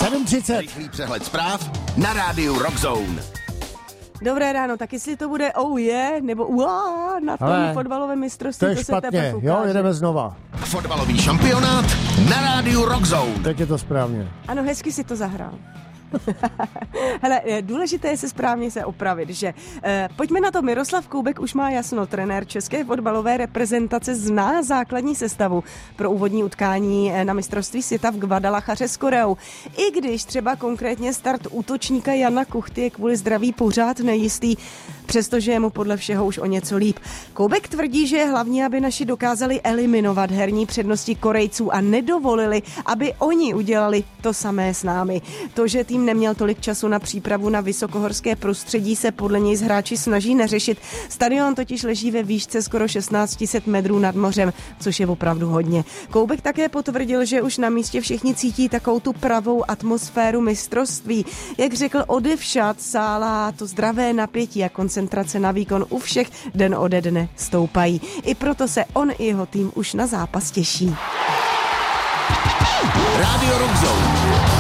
7:30. Rychlý přehled zpráv na rádiu Rock Zone. Dobré ráno, tak jestli to bude nebo na tom fotbalovém mistrovství, to je to špatně, se teprve ukáže. jo, jedeme znova. Fotbalový šampionát na rádiu Rock Zone. Teď je to správně. Ano, hezky si to zahrál. Hele, důležité je se správně opravit, že pojďme na to, Miroslav Koubek už má jasno, trenér české fotbalové reprezentace zná základní sestavu pro úvodní utkání na mistrovství světa v Guadalachaře s Koreou. I když třeba konkrétně start útočníka Jana Kuchty je kvůli zdraví pořád nejistý, přestože je mu podle všeho už o něco líp. Koubek tvrdí, že je hlavní, aby naši dokázali eliminovat herní přednosti Korejců a nedovolili, aby oni udělali to samé s námi. To, že tým neměl tolik času na přípravu na vysokohorské prostředí, se podle něj z hráči snaží neřešit. Stadion totiž leží ve výšce skoro 1600 metrů nad mořem, což je opravdu hodně. Koubek také potvrdil, že už na místě všichni cítí takovou tu pravou atmosféru mistrovství. Jak řekl, odevšad sálá to zdravé napětí a koncentrace na výkon u všech den ode dne stoupají. I proto se on i jeho tým už na zápas těší. Rádio Rock Zone.